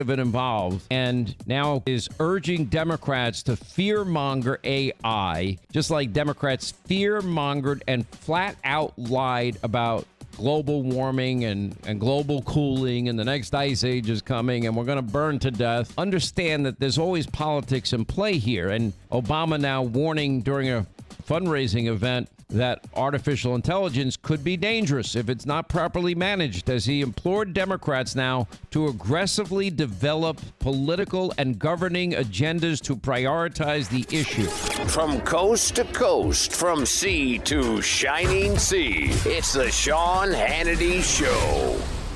it involved, and now is urging Democrats to fear-monger AI, just like Democrats fear-mongered and flat out lied about global warming and global cooling, and the next ice age is coming, and we're going to burn to death. Understand that there's always politics in play here, and Obama now warning during a fundraising event that artificial intelligence could be dangerous if it's not properly managed, as he implored Democrats now to aggressively develop political and governing agendas to prioritize the issue. From coast to coast, from sea to shining sea, it's the Sean Hannity Show.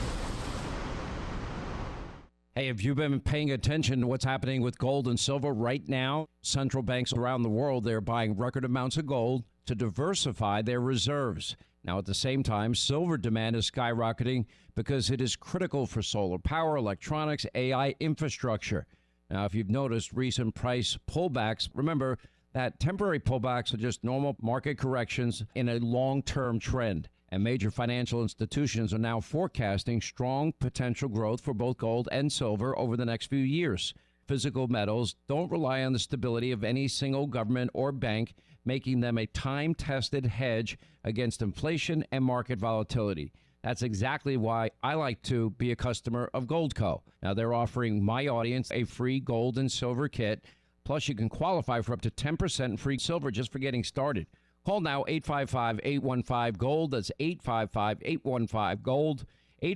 Hey, have you been paying attention to what's happening with gold and silver right now? Central banks around the world, they're buying record amounts of gold to diversify their reserves. Now, at the same time, silver demand is skyrocketing because it is critical for solar power, electronics, AI infrastructure. Now, if you've noticed recent price pullbacks, remember that temporary pullbacks are just normal market corrections in a long-term trend. And major financial institutions are now forecasting strong potential growth for both gold and silver over the next few years. Physical metals don't rely on the stability of any single government or bank, making them a time-tested hedge against inflation and market volatility. That's exactly why I like to be a customer of Goldco. Now, they're offering my audience a free gold and silver kit. Plus, you can qualify for up to 10% free silver just for getting started. Call now, 855-815-GOLD. That's 855-815-GOLD,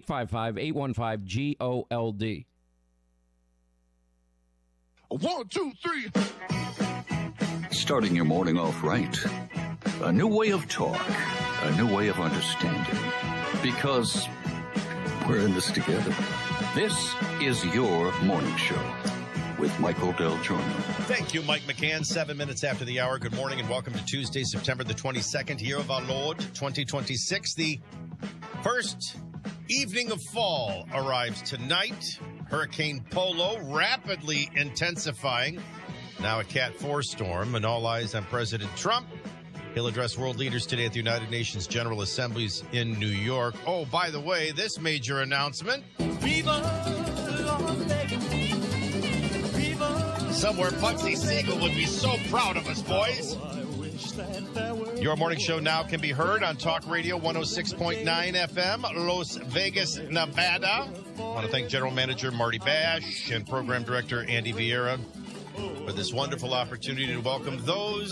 855-815-GOLD. 1, 2, 3. Starting your morning off right. A new way of talk. A new way of understanding. Because we're in this together. This is your morning show with Michael Del Giorno. Thank you, Mike McCann. 7 minutes after the hour. Good morning and welcome to Tuesday, September the 22nd, year of our Lord, 2026. The first evening of fall arrives tonight. Hurricane Polo rapidly intensifying. Now a Cat 4 storm, and all eyes on President Trump. He'll address world leaders today at the United Nations General Assemblies in New York. Oh, by the way, this major announcement. Somewhere Bugsy Siegel would be so proud of us, boys. Your morning show now can be heard on Talk Radio 106.9 FM, Las Vegas, Nevada. I want to thank General Manager Marty Bash and Program Director Andy Vieira for this wonderful opportunity to welcome those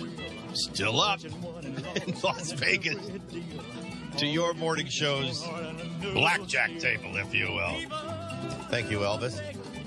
still up in Las Vegas to your morning show's blackjack table, if you will. Thank you, Elvis.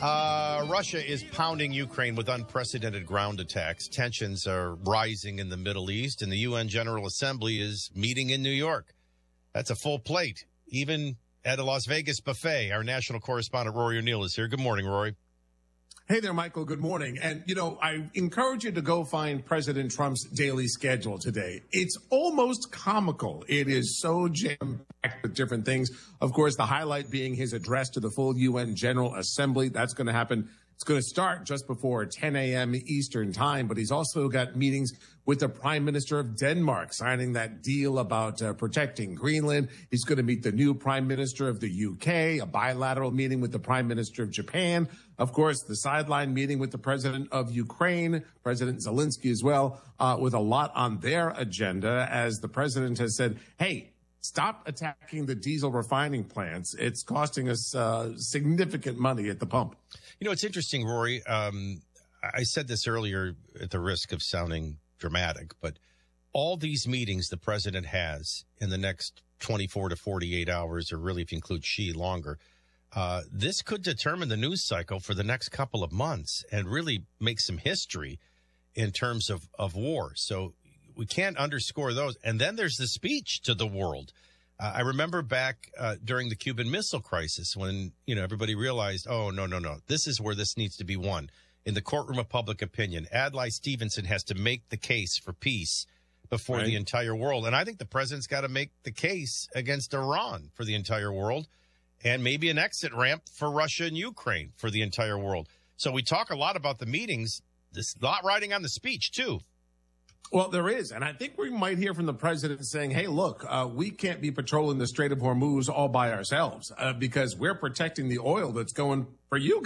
Russia is pounding Ukraine with unprecedented ground attacks. Tensions are rising in the Middle East, and the UN General Assembly is meeting in New York. That's a full plate, even at a Las Vegas buffet. Our national correspondent, Rory O'Neill, is here. Good morning, Rory. Hey there, Michael. Good morning. And, I encourage you to go find President Trump's daily schedule today. It's almost comical. It is so jam-packed with different things. Of course, the highlight being his address to the full UN General Assembly. That's going to happen. It's going to start just before 10 a.m. Eastern time, but he's also got meetings with the Prime Minister of Denmark, signing that deal about protecting Greenland. He's going to meet the new Prime Minister of the UK, a bilateral meeting with the Prime Minister of Japan. Of course, the sideline meeting with the President of Ukraine, President Zelensky as well, with a lot on their agenda, as the President has said, hey, stop attacking the diesel refining plants. It's costing us significant money at the pump. It's interesting, Rory. I said this earlier at the risk of sounding dramatic, but all these meetings the president has in the next 24 to 48 hours, or really if you include Xi longer, this could determine the news cycle for the next couple of months and really make some history in terms of war. So we can't underscore those. And then there's the speech to the world. I remember back during the Cuban Missile Crisis when, everybody realized, oh, no, this is where this needs to be won. In the courtroom of public opinion, Adlai Stevenson has to make the case for peace before the entire world. And I think the president's got to make the case against Iran for the entire world, and maybe an exit ramp for Russia and Ukraine for the entire world. So we talk a lot about the meetings. There's a lot riding on the speech, too. Well, there is. And I think we might hear from the president saying, hey, look, we can't be patrolling the Strait of Hormuz all by ourselves because we're protecting the oil that's going for you